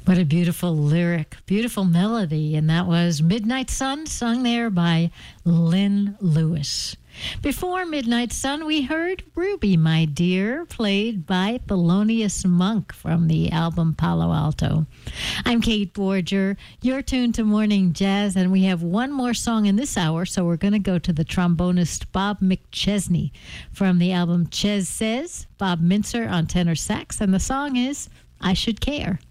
What a beautiful lyric, beautiful melody. And that was Midnight Sun, sung there by Lynn Lewis. Before Midnight Sun, we heard Ruby, My Dear, played by Thelonious Monk from the album Palo Alto. I'm Kate Borger. You're tuned to Morning Jazz, and we have one more song in this hour, so we're going to go to the trombonist Bob McChesney from the album Ches Says, Bob Mintzer on tenor sax, and the song is I Should Care.